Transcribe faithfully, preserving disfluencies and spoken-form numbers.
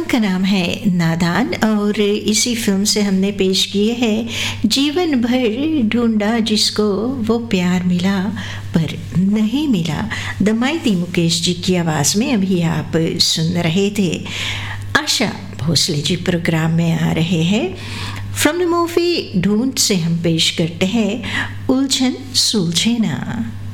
Song का नाम है नादान और इसी फिल्म से हमने पेश किए हैं जीवन भर ढूंढा जिसको वो प्यार मिला पर नहीं मिला। द माइटी मुकेश जी की आवाज़ में अभी आप सुन रहे थे। आशा भोसले जी प्रोग्राम में आ रहे हैं। फ्रॉम द मूवी ढूंढ से हम पेश करते हैं उलझन सुलझे ना।